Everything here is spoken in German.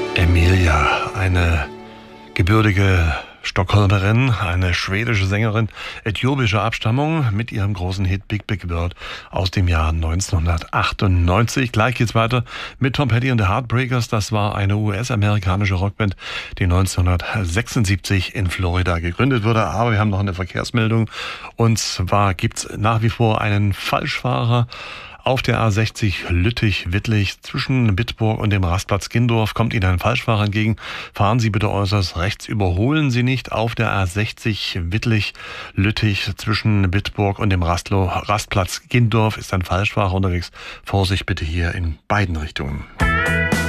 Emilia, eine gebürtige Stockholmerin, eine schwedische Sängerin äthiopischer Abstammung mit ihrem großen Hit Big Big World aus dem Jahr 1998. Gleich geht's weiter mit Tom Petty und the Heartbreakers. Das war eine US-amerikanische Rockband, die 1976 in Florida gegründet wurde. Aber wir haben noch eine Verkehrsmeldung. Und zwar gibt's nach wie vor einen Falschfahrer auf der A60 Lüttich-Wittlich zwischen Bitburg und dem Rastplatz Gindorf. Kommt Ihnen ein Falschfahrer entgegen, fahren Sie bitte äußerst rechts, überholen Sie nicht. Auf der A60 Wittlich-Lüttich zwischen Bitburg und dem Rastplatz Gindorf ist ein Falschfahrer unterwegs. Vorsicht bitte hier in beiden Richtungen.